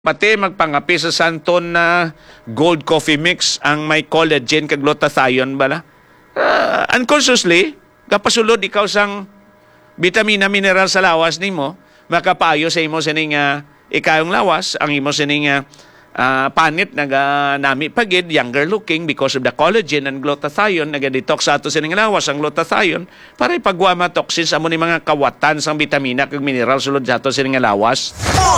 Pati magpangapi sa santon na gold coffee mix ang may collagen kag glutathione bala. Unconsciously, kapasulod ikaw sang vitamina mineral sa lawas nimo, makapayo sa imo sining ikayong lawas, ang imo sining panit nami pagid younger looking because of the collagen and glutathione naga-detox sa ato sining lawas ang glutathione para ipagwama toxins amo ni mga kawatan sang vitamina kag mineral sulod sa ato sining lawas.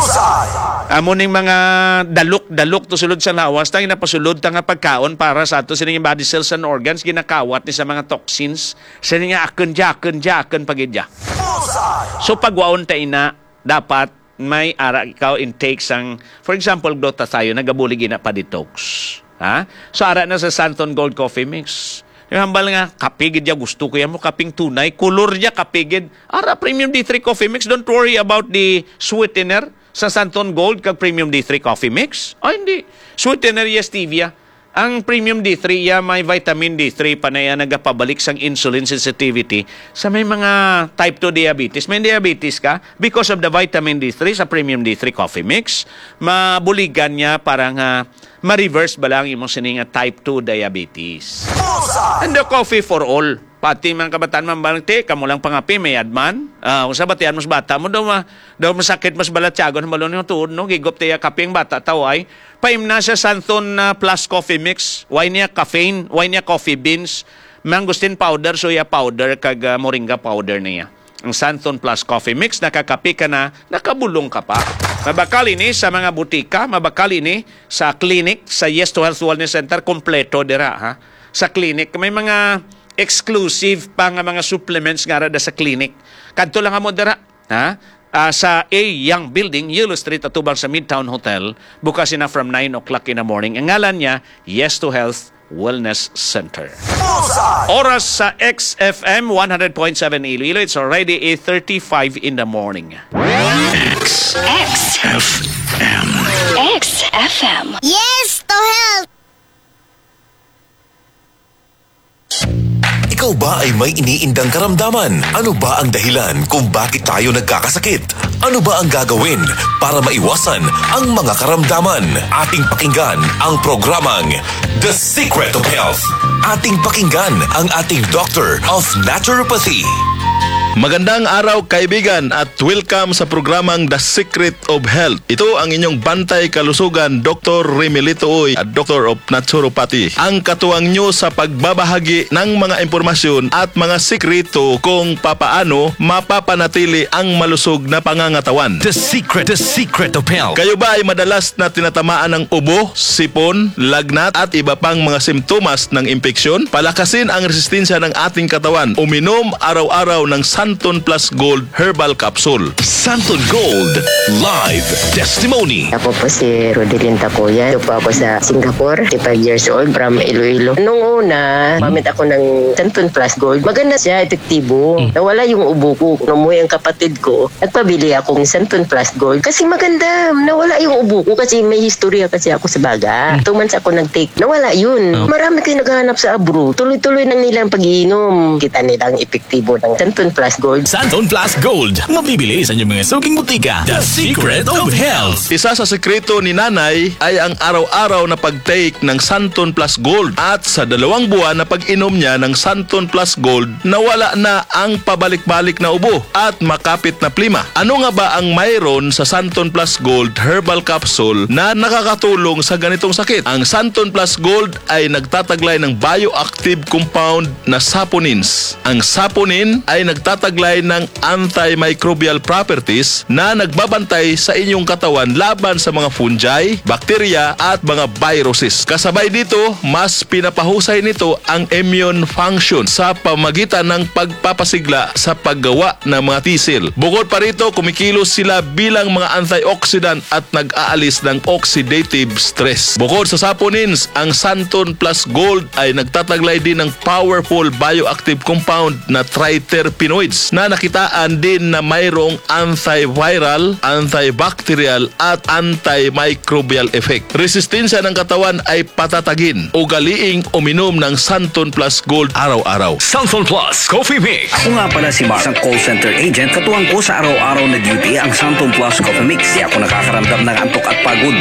Amo ning mga dalok to sulod sa lawas tang napasulod ta nga pagkaon para sa ato sining body cells and organs ginakawat ni sa mga toxins sining aken pagidya. So pagwaon ta ina dapat may ara ikaw intake sang, for example, glutathione nagabuli gina pa detox. Ha? So ara na sa Santon Gold Coffee Mix. Yung hambal nga, kapigid ya gusto ko yan mo, kaping tunay, kulor ya kapigid. Ara, Premium D3 Coffee Mix, don't worry about the sweetener sa Santon Gold kag Premium D3 Coffee Mix. O hindi, sweetener ya stevia. Ang Premium D3 ya may vitamin D3 panaya nagapabalik sang insulin sensitivity sa may mga type 2 diabetes. May diabetes ka because of the vitamin D3 sa Premium D3 Coffee Mix, mabuligan niya parang ma-reverse ba lang imong sining type 2 diabetes. And the coffee for all. Pati mga kabataan mambalangti, kamo lang pangapi, may adman. Kung sa batian mas bata mo, daw masakit mas balatyagon, malon yung tuod, no? Gigop tayo kaping bata, taway. Paim na sa Santon Plus Coffee Mix, why niya caffeine, why niya coffee beans, mangustin powder, soya powder, kag moringa powder niya. Ang Santon Plus Coffee Mix, nakakapi ka na, nakabulong ka pa. Mabakal ini sa mga butika, mabakal ini sa clinic, sa Yes to Health Wellness Center, kompleto dira, ha? Sa clinic, may mga exclusive pa nga mga supplements nga rada sa clinic. Kadto lang mo dira, ha? Sa A Young Building, Yellow Street, atubang sa Midtown Hotel, bukas na from 9 o'clock in the morning. Ang ngalan niya, Yes to Health Wellness Center. Oras sa XFM 100.7 Iloilo. It's already 8:35 in the morning. XFM. Yes to health! Ikaw ba ay may iniindang karamdaman? Ano ba ang dahilan kung bakit tayo nagkakasakit? Ano ba ang gagawin para maiwasan ang mga karamdaman? Ating pakinggan ang programang The Secret of Health. Ating pakinggan ang ating Doctor of Naturopathy. Magandang araw kaibigan at welcome sa programang The Secret of Health. Ito ang inyong bantay kalusugan, Dr. Remilito Uy at Doctor of Naturopathy. Ang katuwang nyo sa pagbabahagi ng mga impormasyon at mga sikreto kung papaano mapapanatili ang malusog na pangangatawan. The Secret of Health. Kayo ba ay madalas na tinatamaan ng ubo, sipon, lagnat at iba pang mga simptomas ng impeksyon? Palakasin ang resistensya ng ating katawan. Uminom araw-araw ng Santon Plus Gold Herbal Capsule. Santon Gold Live Testimony. Ako po si Rodelyn Tacoya. Ito po ako sa Singapore, 55 years old, from Iloilo. Nung una, mamit ako ng Santon Plus Gold. Maganda siya, epektibo. Nawala yung ubo ko. Numuwi ang kapatid ko. Nagpabili akong Santon Plus Gold kasi maganda. Nawala yung ubo ko kasi may historya kasi ako sa baga. 2 months ako nag-take. Nawala yun. Marami kayo naghahanap sa abro. Tuloy-tuloy nang nilang pag-iinom. Kita nilang epektibo ng Santon Plus Gold. Santon Plus Gold. Mabibili sa inyong mga suking butika. The Secret of Health. Isa sa sekreto ni nanay ay ang araw-araw na pag-take ng Santon Plus Gold at sa 2 buwan na pag-inom niya ng Santon Plus Gold, nawala na ang pabalik-balik na ubo at makapit na plima. Ano nga ba ang mayroon sa Santon Plus Gold Herbal Capsule na nakakatulong sa ganitong sakit? Ang Santon Plus Gold ay nagtataglay ng bioactive compound na saponins. Ang saponin ay nagtataglay ng antimicrobial properties na nagbabantay sa inyong katawan laban sa mga fungi, bakterya at mga viruses. Kasabay dito, mas pinapahusay nito ang immune function sa pamagitan ng pagpapasigla sa paggawa ng mga T-cell. Bukod pa rito, kumikilos sila bilang mga antioxidant at nag-aalis ng oxidative stress. Bukod sa saponins, ang Santon Plus Gold ay nagtataglay din ng powerful bioactive compound na triterpenoids benefits na nakitaan din na mayroong antiviral, antibacterial at antimicrobial effect. Resistensya ng katawan ay patatagin. Ugaliing uminom ng Santon Plus Gold araw-araw. Santon Plus Coffee Mix. Ako nga pala si Mark, ang call center agent. Katuwang ko sa araw-araw na duty ang Santon Plus Coffee Mix. Di ako nakakaramdam ng antok at pagod